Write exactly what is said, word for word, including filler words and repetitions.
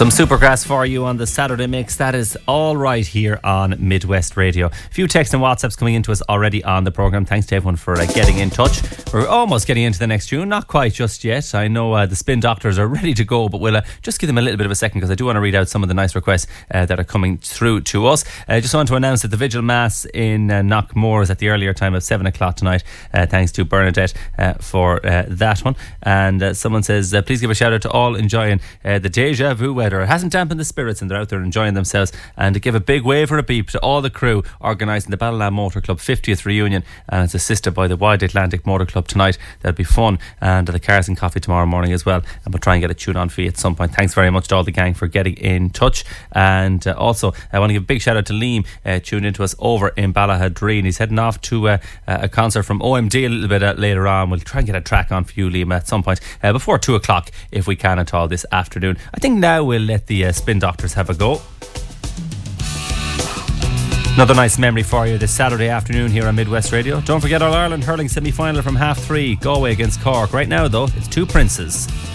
Some Supergrass for you on the Saturday mix. That is all right here on Midwest Radio. A few texts and WhatsApps coming into us already on the programme. Thanks to everyone for uh, getting in touch. We're almost getting into the next tune. Not quite just yet. I know uh, the Spin Doctors are ready to go, but we'll uh, just give them a little bit of a second because I do want to read out some of the nice requests uh, that are coming through to us. I uh, just want to announce that the Vigil Mass in uh, Knockmore is at the earlier time of seven o'clock tonight. Uh, thanks to Bernadette uh, for uh, that one. And uh, someone says, uh, please give a shout out to all enjoying uh, the Deja Vu weather. It hasn't dampened the spirits and they're out there enjoying themselves. And to give a big wave or a beep to all the crew organising the Battleland Motor Club fiftieth reunion, and it's assisted by the Wide Atlantic Motor Club tonight. That'll be fun. And the Cars and Coffee tomorrow morning as well, and we'll try and get a tune on for you at some point. Thanks very much to all the gang for getting in touch. And uh, also I want to give a big shout out to Liam, uh, tuned into us over in Ballahadreen. He's heading off to uh, a concert from O M D a little bit uh, later on. We'll try and get a track on for you, Liam, at some point uh, before two o'clock if we can at all this afternoon. I think now we'll let the uh, Spin Doctors have a go. Another nice memory for you this Saturday afternoon here on Midwest Radio. Don't forget All Ireland hurling semi-final from half three, Galway against Cork. Right now though, it's Two Princes.